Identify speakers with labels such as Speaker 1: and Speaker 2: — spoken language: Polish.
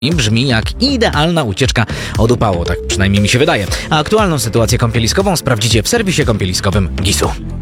Speaker 1: I brzmi jak idealna ucieczka od upału, tak przynajmniej mi się wydaje. A aktualną sytuację kąpieliskową sprawdzicie w serwisie kąpieliskowym GIS-u.